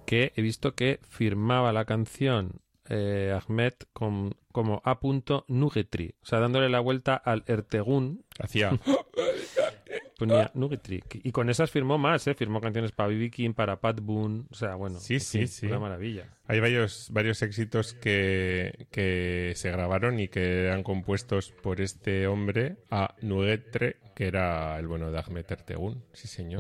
que he visto que firmaba la canción Ahmed como A. Nugetri, o sea, dándole la vuelta al Ertegún. Hacía... Ponía Nugetri. Y con esas firmó más, firmó canciones para B.B. King, para Pat Boone, o sea, bueno, Sí, en fin, sí. una maravilla. Hay varios éxitos que se grabaron y que eran compuestos por este hombre, A. Nugetre, que era el bueno de Ahmed Ertegún. Sí, señor.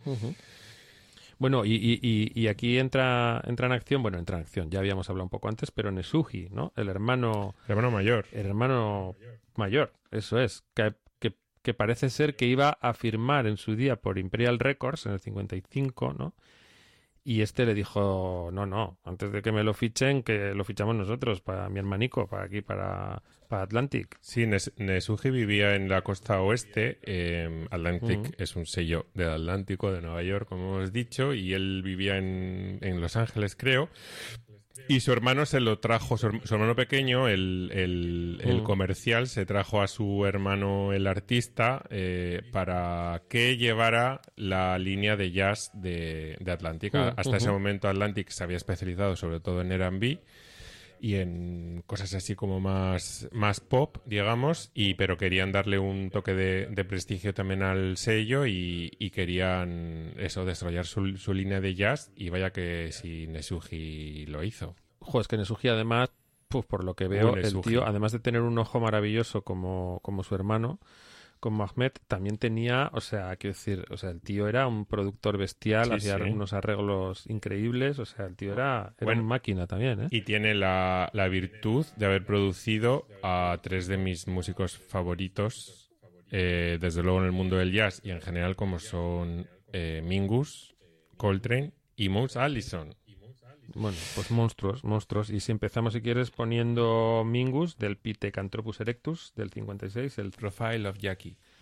Bueno, y aquí entra en acción, ya habíamos hablado un poco antes, pero Nesuhi, ¿no? El hermano mayor. El hermano mayor, eso es, que parece ser que iba a firmar en su día por Imperial Records en el 55, ¿no? Y este le dijo, no, antes de que me lo fichen, que lo fichamos nosotros, para mi hermanico, para aquí, para Atlantic. Sí, Nesuhi vivía en la costa oeste. Atlantic es un sello del Atlántico de Nueva York, como hemos dicho, y él vivía en Los Ángeles, creo. Y su hermano se lo trajo, su hermano pequeño, el comercial, se trajo a su hermano el artista para que llevara la línea de jazz de Atlantic. Hasta ese momento Atlantic se había especializado sobre todo en R&B y en cosas así como más pop, digamos, pero querían darle un toque de prestigio también al sello y querían desarrollar su línea de jazz, y vaya que si Nesuhi lo hizo. Joder, es que Nesuhi además, por lo que veo, el tío, además de tener un ojo maravilloso como su hermano, como Ahmed, también tenía, el tío era un productor bestial, hacía unos arreglos increíbles, o sea, el tío era una máquina también, ¿eh? Y tiene la virtud de haber producido a 3 de mis músicos favoritos, desde luego en el mundo del jazz y en general, como son Mingus, Coltrane y Moose Allison. Bueno, pues monstruos. Y si empezamos, si quieres, poniendo Mingus del Pithecanthropus erectus del 56, el Profile of Jackie.